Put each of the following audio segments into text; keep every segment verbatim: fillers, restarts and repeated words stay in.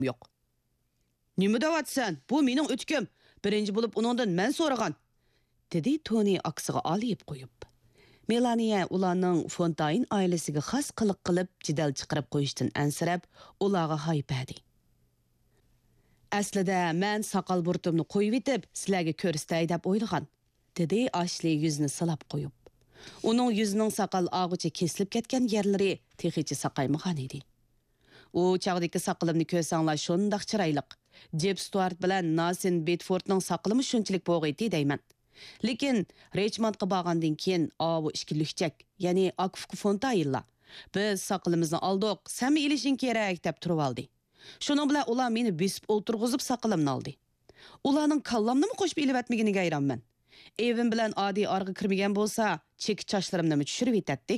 yo'q. Nima deyapsan? Bu mening o'tkim. Birinchi bo'lib uningdan men so'ragan, dedi Toni aksiga olib qo'yib. Melaniya ularning Fontaine oilasiga xos qiliq qilib jidal chiqarib qo'yishdan ansirab, ularga haypadi. Aslida men soqol burtimni qo'yib etib, sizlarga ko'rsatay deb o'ylagan, dedi Ashli yuzini silab qo'yib. Uning yuzining soqol og'ichi kesilib ketgan yerlari texicha saqaymagan edi. U chaqdagi soqolimni ko'rsanglar shundoq chiroyli. Jeb Stuart bilan Nasin Bedfordning soqolimi shunchalik bo'g'iti deyman. Lekin Richmondga borgandan keyin avu ikki lukchak, ya'ni Akfku Fontainlar biz soqolimizni oldik, sen ilishing kerak deb turib oldi. Shuning bilan ular meni besib o'tirg'izib soqolimni oldi. Ularning kallamni qo'shib ilib etmaganiga hayronman. Evim bilan odiy orqa kirmagan bo'lsa, cheki chochlarimni tushirib etadi.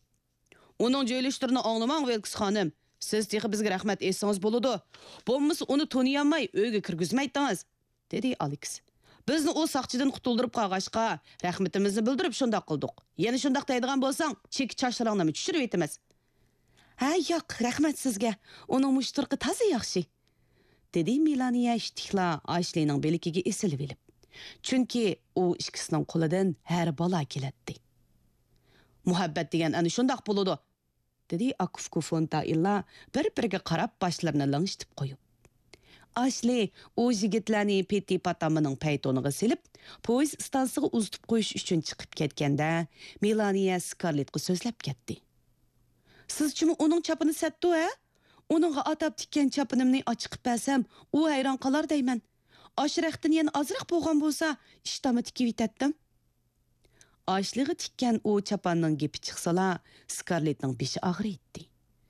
Uning joylashtirini anglamang, Wilkes xonim. Siz texi bizga rahmat etsangiz bo'ladi. Bo'lmasa uni taniyolmay uyga kirgizmaysiz, dedi Alex. Bizni o saqchidan qutuldirib qolg'ashqa rahmatimizni bildirib shundoq qildik. Yana shundoq deydigan bo'lsang, cheki chochlaringni tushirib etamiz. Ha, yo'q, rahmat sizga. Uning mushtirqi toza yaxshi, dedi Melaniya ishtiqla Ashlining belikiga esilib elib. Chunki u ikkisining qo'lidan har balo keladi. Muhabbat degan ana shundoq bo'ladi, dedi Akfku Fontainlar bir-biriga qarab boshlarini lang'ishitib qo'yib. Ashli o yigitlarni Peti Patamining paytoniga silib, poyezd stansiyaga uzatib qo'yish uchun chiqib ketganda, Melaniya Scarlettga so'zlab ketdi. Siz chimi uning chapini satdi, ha? Uningga atab tikkan chapinimni ochib bersam, u hayron qolar deyman. Oshraqdan yana ozroq bo'lgan bo'lsa, ishtami tikib etdim. Ashliga tikkan u chapanning gepi chiqsala, Scarlettning beshi og'riydi.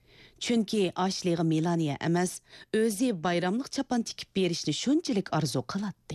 Chunki Ashliga Melaniya emas, o'zi bayramlik chapan tikib berishni shunchalik arzu qiladi.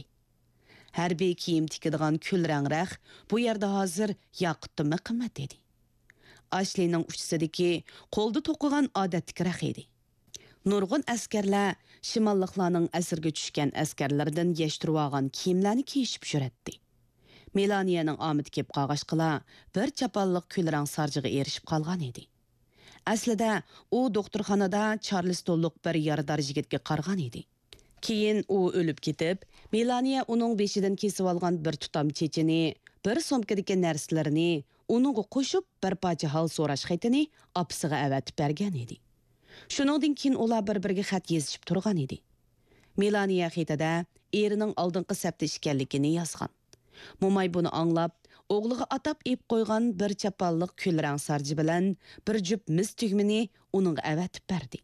Harbiy kiyim tikadigan kulrangraq bu yerda hozir yoqutmi qimmat edi. Ashlining uchisidagi qo'lda to'qigan odatdagi rax edi. Nurg'un askarlar shimolliklarning asirga tushgan askarlardan yashtirib olgan kiyimlarni kiyishib yuradi. Melaniyaning omidi kelib qolg'ashqila bir chapanliq kulrang sarjiga erishib qolgan edi. Aslida u doktorxonada Charlestonlik bir yarador yigitga qargan edi. Keyin u o'lib ketib, Melaniya uning beshidan kesib olgan bir tutam chechini, bir somkadagi narsalarni uningga qo'shib bir parcha hol so'rash xatini opasiga avatib bergan edi. Shuningdan keyin ular bir-biriga xat yozishib turgan edi. Melaniya xatida erining oldingi sapda ekanligini yozgan. Mo'may buni anglab, o'g'liga atab ep qo'ygan bir chapanliq kulrang sarji bilan bir jup mis tugmini uning avatib berdi.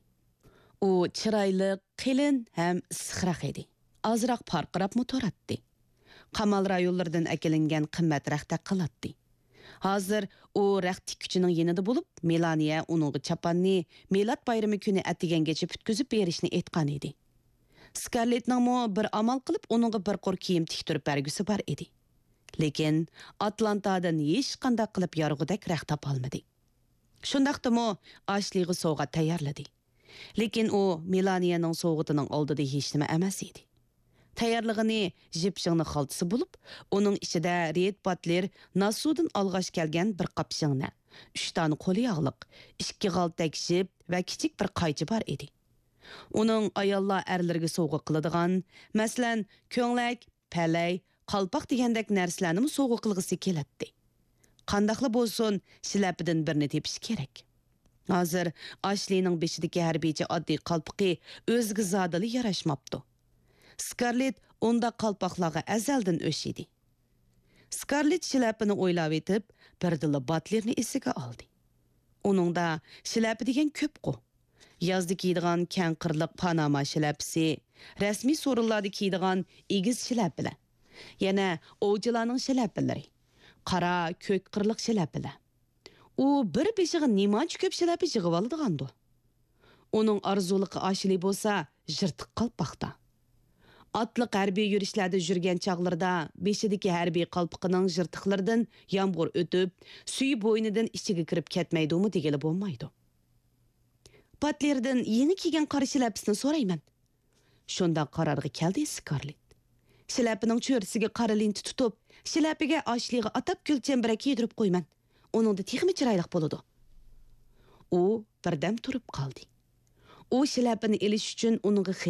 U chiroyli, qilin ham issiqroq edi. Ozroq parqirab motoratdi. Qamal rayonlaridan akilingan qimmat raxta qiladi. Hozir u raxt tikkuchining yenida bo'lib, Melaniya uningga chapanni milod bayrami kuni atigangacha putkizib berishni aytgan edi. Scarlettning mo bir amal qilib uningga bir qor kiyim tiktirib bergisi bor edi. Lekin Atlantadan hech qanday qilib yorug'idek raxt topolmadi. Shundaqdimi Ashliga sovg'at tayyorladi. Lekin u Melaniyaning sovg'atining oldida hech nima emas edi. Tayyorlig'ini jipshingni xaltisi bo'lib, uning ichida Red Butler Nasudan olg'ash kelgan bir qapshingni, uch tane qo'li yog'liq, ikki g'altak jip va kichik bir qaychi bor edi. Uning ayollar erlarga sovg'a qiladigan, masalan, ko'nglak, palay, qalpoq degandek narsalarni sovg'a qilg'isi keladi. Qandaqli bo'lsin, shilapidan birini tepish kerak. Hozir Ashlining beshidagi harbiycha oddiy qalpoqi o'ziga zodili yarashmabdi. Scarlett unda qalpoqlarga azaldan o'sh edi. Scarlett shilapini o'ylab etib, birdilla Butlerni esiga oldi. Uningda shilapi degan ko'p qo. Yozda kiydigan kang qirliq Panama shilapisi, rasmiy so'rinlarda kiydigan egiz shilapilar. Yana ovchilarning shilapilari, qora ko'k qirliq shilapilar. U bir beshiga nimachi ko'p shilapi yig'ib oladigandu. Uning arzuligi Ashli bo'lsa, yirtiq qalpoqda. Atliq harbiy yurishlarda yurgan chaqlarda beshidagi harbiy qalpoqining yirtiqlaridan yomg'ir o'tib, suyi bo'ynidan ichiga kirib ketmaydimi degili bo'lmaydi. Butlerdan yeni kiygan qora shilapisini so'rayman. Shunda qarorga keldi Scarlett. Shilapining cho'risiga qora lenti tutib, shilapiga Ashliga atab gulchambira kiydirib qo'yman. Uningda texmi chiroyli bo'ladi. U birdam turib qoldi. u shilapini elish uchun uningga